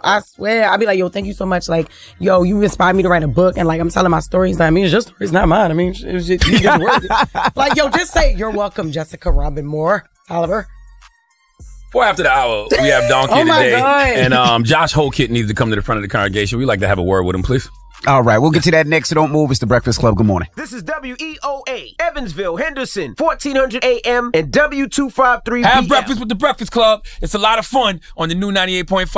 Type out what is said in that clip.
I swear. I'd be like, yo, thank you so much. Like, yo, you inspired me to write a book, and like, I'm telling my stories. I mean, it's your stories, not mine. I mean, it was just, you did work. Like, yo, just say, you're welcome, Jessica Robin Moore, Oliver. For After the Hour, we have Donkey Oh my today. God. And Josh Holkit needs to come to the front of the congregation. We'd like to have a word with him, please. All right, we'll get to that next, so don't move. It's The Breakfast Club. Good morning. This is WEOA, Evansville, Henderson, 1400 AM and W253 Have PM. breakfast with The Breakfast Club. It's a lot of fun on the new 98.5.